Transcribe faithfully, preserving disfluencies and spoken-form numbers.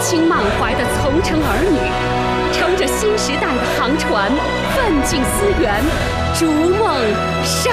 情满怀的从城儿女，乘着新时代的航船，奋进思源，逐梦上。